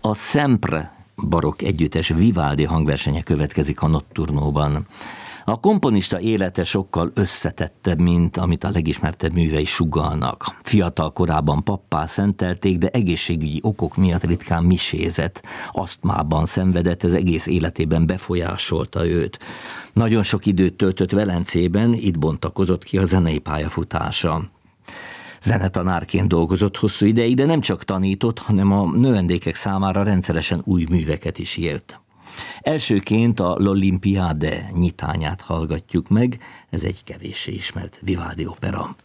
A Sempre barokk együttes Vivaldi hangversenye következik a Notturnóban. A komponista élete sokkal összetettebb, mint amit a legismertebb művei sugallnak. Fiatal korában pappá szentelték, de egészségügyi okok miatt ritkán misézett. Asztmában szenvedett, ez egész életében befolyásolta őt. Nagyon sok időt töltött Velencében, itt bontakozott ki a zenei pályafutása. Zenetanárként dolgozott hosszú ideig, de nem csak tanított, hanem a növendékek számára rendszeresen új műveket is írt. Elsőként a L'Olympiade nyitányát hallgatjuk meg, ez egy kevéssé ismert Vivaldi opera.